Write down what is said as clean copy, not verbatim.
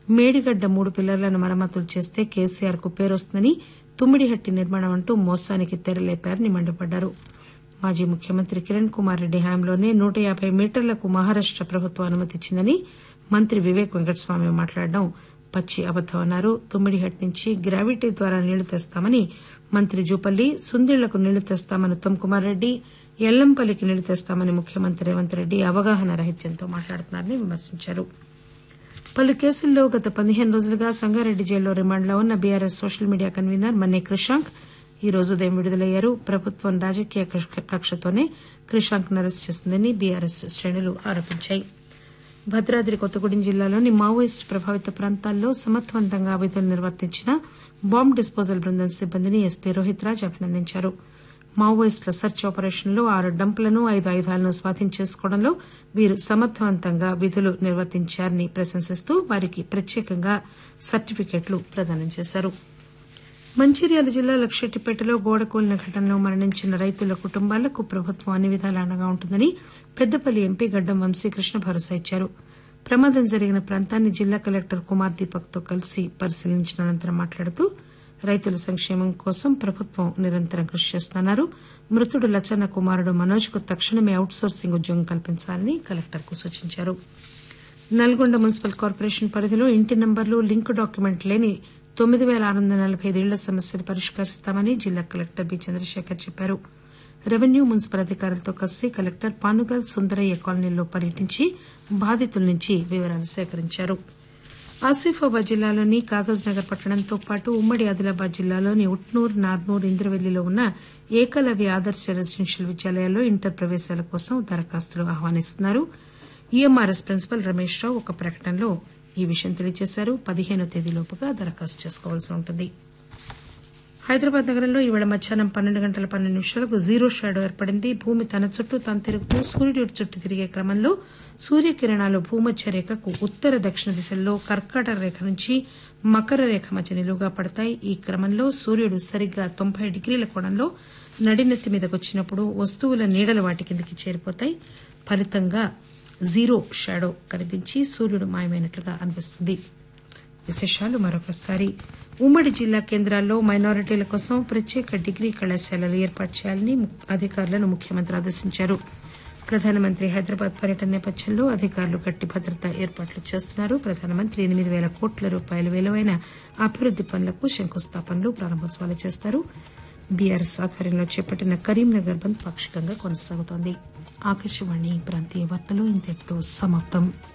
మేడిగడ్డ 3 పిల్లర్లను మరమ్మతులు చేస్తే కేసీఆర్ కు పేరొస్తుందని తుమ్మిడిహట్టి నిర్మాణం అంటూ మోసానికి తెరలేపారని మండిపడ్డారు. మాజీ ముఖ్యమంత్రి కిరణ్ కుమార్ రెడ్డి హయాంలోనే 150 మీటర్లకు మహారాష్ట ప్రభుత్వం అనుమతిచ్చిందని మంత్రి వివేక్ వెంకటస్వామి మాట్లాడడం పచ్చి అబద్దమన్నారు. తుమ్మిడిహట్టి నుంచి గ్రావిటీ ద్వారా నీళ్లు తెస్తామని మంత్రి జూపల్లి, సుందిళ్లకు నీళ్లు తెస్తామని ఉత్తమ్ కుమార్ రెడ్డి, ఎల్లంపల్లికి నీళ్లు తెస్తామని ముఖ్యమంత్రి రేవంత్ రెడ్డి అవగాహన రహిత్యంతో మాట్లాడుతున్నారని విమర్శించారు. పలు కేసుల్లో గత 15 రోజులుగా సంగారెడ్డి జైల్లో రిమాండ్లో ఉన్న బీఆర్ఎస్ సోషల్ మీడియా కన్వీనర్ మన్నే క్రిషాంక్ ఈ రోజు ఉదయం విడుదలయ్యారు. ప్రభుత్వం రాజకీయ కక్షతోనే క్రిషాంక్ ను అరెస్టు చేసిందని బీఆర్ఎస్ శ్రేణులు ఆరోపించాయి. భద్రాద్రి కొత్తగూడెం జిల్లాలోని మావోయిస్టు ప్రభావిత ప్రాంతాల్లో సమర్థవంతంగా విధులు నిర్వర్తించిన బాంబ్ డిస్పోజల్ బృందం సిబ్బందిని ఎస్పీ రోహిత్ రాజ్ అభినందించారు. మావోయిస్టుల సెర్చ్ ఆపరేషన్లో 6 డంపులను 5 ఆయుధాలను స్వాధీనం చేసుకోవడంలో వీరు సమర్థవంతంగా విధులు నిర్వర్తించారని ప్రశంసిస్తూ వారికి ప్రత్యేకంగా సర్టిఫికెట్లు ప్రదానం చేశారు. మంచిర్యాల జిల్లా లక్షెట్టిపేటలో గోడ కూలిన ఘటనలో మరణించిన రైతుల కుటుంబాలకు ప్రభుత్వం అన్ని విధాలా అండగా ఉంటుందని పెద్దపల్లి ఎంపీ గడ్డం వంశీకృష్ణ భరోసా ఇచ్చారు. ప్రమాదం జరిగిన ప్రాంతాన్ని జిల్లా కలెక్టర్ కుమార్ దీపక్ తో కలిసి పరిశీలించిన అనంతరం మాట్లాడుతూ రైతుల సంక్షేమం కోసం ప్రభుత్వం నిరంతరం కృషి చేస్తున్నారు. మృతుడు లచ్చన్న కుమారుడు మనోజ్ కు తక్షణమే అవుట్ సోర్సింగ్ ఉద్యోగం కల్పించాలని కలెక్టర్ కు సూచించారు. నల్గొండ మున్సిపల్ కార్పొరేషన్ పరిధిలో ఇంటి నంబర్లు లింక్ డాక్యుమెంట్ లేని 9645 ఇళ్ల సమస్యలు పరిష్కరిస్తామని జిల్లా కలెక్టర్ బి చంద్రశేఖర్ చెప్పారు. రెవెన్యూ మున్సిపల్ అధికారులతో కలిసి కలెక్టర్ పానుగల్ సుందరయ్య కాలనీలో పర్యటించి బాధితుల నుంచి వివరాలు సేకరించారు. ఆసిఫాబాద్ జిల్లాలోని కాగజ్ నగర్ పట్టణంతో పాటు ఉమ్మడి ఆదిలాబాద్ జిల్లాలోని ఉట్నూర్, నార్నూర్, ఇంద్రవెల్లిలో ఉన్న ఏకలవ్య ఆదర్శ రెసిడెన్షియల్ విద్యాలయాల్లో ఇంటర్ ప్రవేశాల కోసం దరఖాస్తులు ఆహ్వానిస్తున్నారు. ఈఎంఆర్ఎస్ ప్రిన్సిపల్ రమేష్ రావు ఒక ప్రకటనలో ఈ విషయం తెలియజేశారు. 15వ తేదీలోపుగా దరఖాస్తు చేసుకోవాల్సి ఉంటుంది. హైదరాబాద్ నగరంలో ఈవేళ మధ్యాహ్నం 12:12 జీరో షాడో ఏర్పడింది. భూమి తన చుట్టూ తాను తిరుగుతూ సూర్యుడి చుట్టూ తిరిగే క్రమంలో సూర్యకిరణాలు భూమధ్య రేఖకు ఉత్తర దక్షిణ దిశల్లో కర్కాటక రేఖ నుంచి మకర రేఖ మధ్య నిలువుగా పడతాయి. ఈ క్రమంలో సూర్యుడు సరిగ్గా 90 డిగ్రీల కోణంలో నడినెత్తి మీదకు వచ్చినప్పుడు వస్తువుల నీడలు వాటి కిందికి చేరిపోతాయి. ఫలితంగా జీరో షాడో కనిపించి సూర్యుడు మాయమైనట్లుగా అనిపిస్తుంది. విశేషాలు మరొకసారి. ఉమ్మడి జిల్లా కేంద్రాల్లో మైనారిటీల కోసం ప్రత్యేక డిగ్రీ కళాశాలలు ఏర్పాటు చేయాలని అధికారులను ముఖ్యమంత్రి ఆదేశించారు. ప్రధానమంత్రి హైదరాబాద్ పర్యటన నేపథ్యంలో అధికారులు గట్టి భద్రతా ఏర్పాట్లు చేస్తున్నారు. ప్రధానమంత్రి 8,000 కోట్ల రూపాయల విలువైన అభివృద్ది పనులకు శంకుస్థాపనలు, ప్రారంభోత్సవాలు చేస్తారు. బీఆర్ఎస్ ఆధ్వర్యంలో చేపట్టిన కరీంనగర్ బంద్ పాక్షికంగా కొనసాగుతోంది. ఆకాశవాణి ప్రాంతీయ వార్తలు ఇంతటితో సమాప్తం.